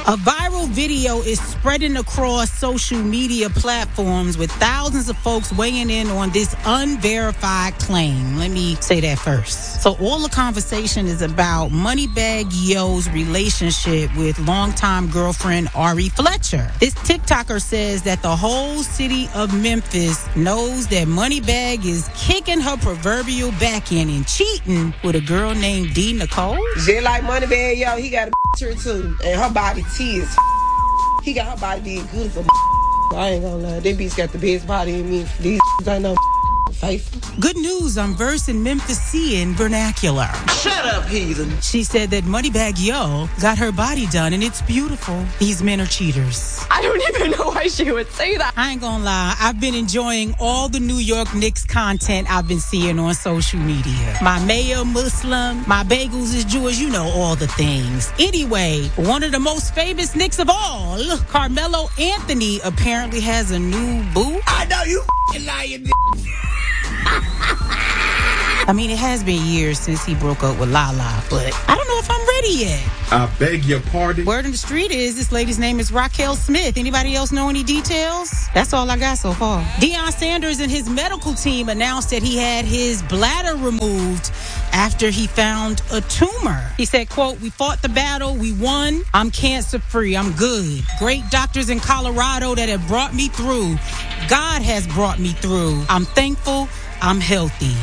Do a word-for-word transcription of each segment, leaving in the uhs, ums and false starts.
A viral video is spreading across social media platforms with thousands of folks weighing in on this unverified claim. Let me say that first. So all the conversation is about Moneybagg Yo's relationship with longtime girlfriend Ari Fletcher. This TikToker says that the whole city of Memphis knows that Moneybagg is kicking her proverbial back end and cheating with a girl named D. Nicole. Just like Moneybagg Yo, he got a her too, and her body tears. He got her body being good for. I ain't gonna lie, that bitch got the best body in me. These I know faithful. Good news, I'm versing Memphisean vernacular. Shut up, heathen. She said that Moneybagg Yo got her body done, and it's beautiful. These men are cheaters. I don't even know why she would say that. I ain't gonna lie, I've been enjoying all the New York Knicks content I've been seeing on social media. My mayor Muslim, my bagels is Jewish, you know all the things. Anyway, one of the most famous Knicks of all, Carmelo Anthony, apparently has a new boo. I know you f***ing lying. I mean, it has been years since he broke up with Lala, but I don't know if I'm ready yet. I beg your pardon? Word on the street is this lady's name is Raquel Smith. Anybody else know any details? That's all I got so far. Deion Sanders and his medical team announced that he had his bladder removed after he found a tumor. He said, quote, "We fought the battle. We won. I'm cancer-free. I'm good. Great doctors in Colorado that have brought me through. God has brought me through. I'm thankful. I'm healthy."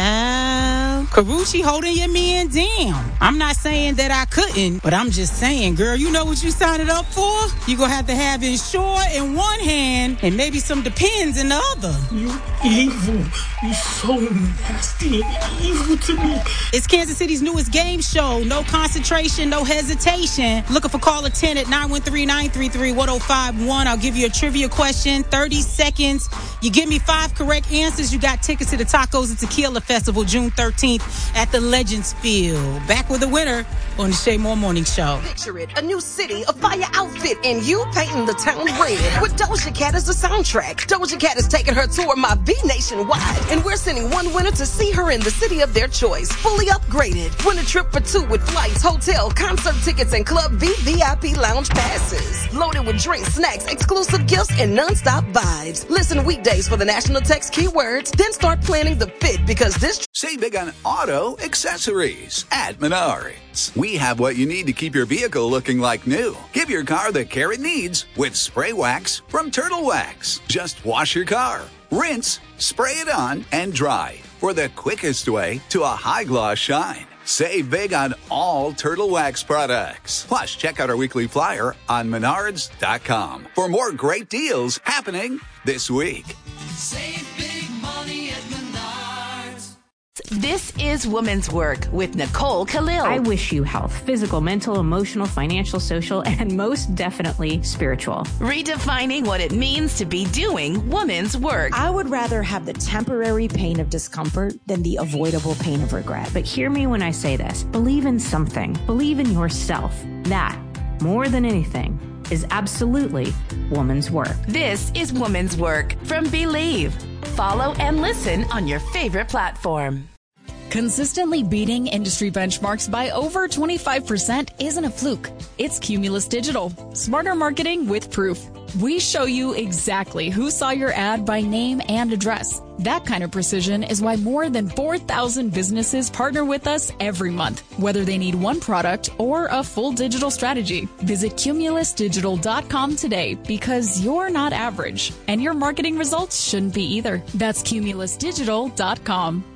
Child. Karuchi holding your man down. I'm not saying that I couldn't, but I'm just saying, girl, you know what you signed it up for? You're going to have to have Ensure in one hand and maybe some Depends in the other. You evil. You so nasty and evil to me. It's Kansas City's newest game show. No concentration, no hesitation. Looking for caller ten at nine one three, nine three three, one oh five one. I'll give you a trivia question. thirty seconds. You give me five correct answers. You got tickets to the Tacos and Tequila Festival June thirteenth at the Legends Field. Back with the winner on the Shay Moore Morning Show. Picture it, a new city, a fire outfit, and you painting the town red with Doja Cat as the soundtrack. Doja Cat is taking her tour My V nationwide, and we're sending one winner to see her in the city of their choice, fully upgraded. Win a trip for two with flights, hotel, concert tickets, and Club V V I P lounge passes. Loaded with drinks, snacks, exclusive gifts, and non-stop vibes. Listen weekdays for the national text keywords, then start planning the fit because this... Save big on auto accessories at Menards. We have what you need to keep your vehicle looking like new. Give your car the care it needs with spray wax from Turtle Wax. Just wash your car, rinse, spray it on, and dry for the quickest way to a high-gloss shine. Save big on all Turtle Wax products. Plus, check out our weekly flyer on menards dot com for more great deals happening this week. Save big money at Menards. This is Women's Work with Nicole Khalil. I wish you health, physical, mental, emotional, financial, social, and most definitely spiritual. Redefining what it means to be doing women's work. I would rather have the temporary pain of discomfort than the avoidable pain of regret. But hear me when I say this. Believe in something. Believe in yourself. That, more than anything, is absolutely woman's work. This is Woman's Work from Believe. Follow and listen on your favorite platform. Consistently beating industry benchmarks by over twenty-five percent isn't a fluke. It's Cumulus Digital. Smarter marketing with proof. We show you exactly who saw your ad by name and address. That kind of precision is why more than four thousand businesses partner with us every month, whether they need one product or a full digital strategy. Visit cumulus digital dot com today because you're not average, and your marketing results shouldn't be either. That's cumulus digital dot com.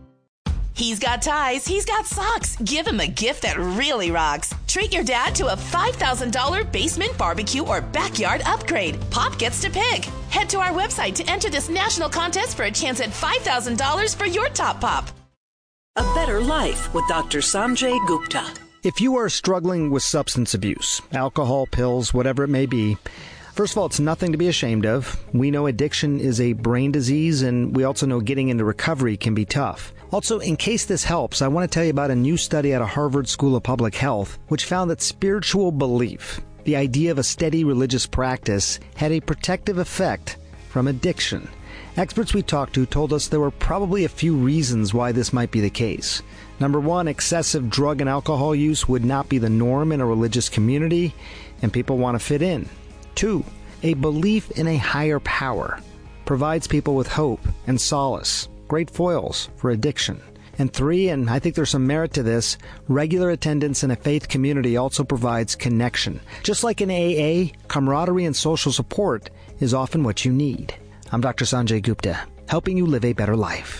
He's got ties, he's got socks. Give him a gift that really rocks. Treat your dad to a five thousand dollars basement barbecue or backyard upgrade. Pop gets to pick. Head to our website to enter this national contest for a chance at five thousand dollars for your top pop. A Better Life with Doctor Sanjay Gupta. If you are struggling with substance abuse, alcohol, pills, whatever it may be, first of all, it's nothing to be ashamed of. We know addiction is a brain disease, and we also know getting into recovery can be tough. Also, in case this helps, I want to tell you about a new study out of Harvard School of Public Health, which found that spiritual belief, the idea of a steady religious practice, had a protective effect from addiction. Experts we talked to told us there were probably a few reasons why this might be the case. Number one, excessive drug and alcohol use would not be the norm in a religious community, and people want to fit in. Two, a belief in a higher power provides people with hope and solace, great foils for addiction. And three, and I think there's some merit to this, regular attendance in a faith community also provides connection. Just like in A A, camaraderie and social support is often what you need. I'm Doctor Sanjay Gupta, helping you live a better life.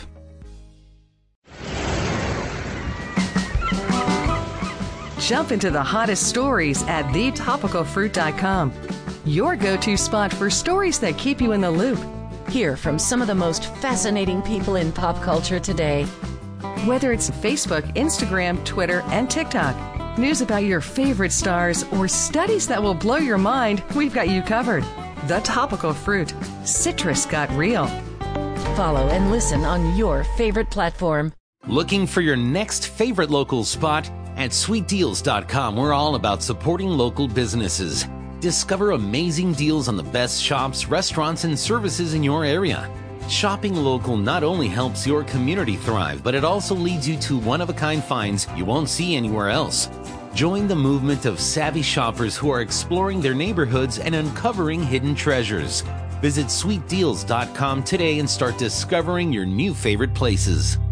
Jump into the hottest stories at the topical fruit dot com. Your go-to spot for stories that keep you in the loop. Hear from some of the most fascinating people in pop culture today. Whether it's Facebook, Instagram, Twitter, and TikTok, news about your favorite stars, or studies that will blow your mind, we've got you covered. The Topical Fruit. Citrus got real. Follow and listen on your favorite platform. Looking for your next favorite local spot? At sweet deals dot com, we're all about supporting local businesses. Discover amazing deals on the best shops, restaurants, and services in your area. Shopping local not only helps your community thrive, but it also leads you to one-of-a-kind finds you won't see anywhere else. Join the movement of savvy shoppers who are exploring their neighborhoods and uncovering hidden treasures. Visit sweet deals dot com today and start discovering your new favorite places.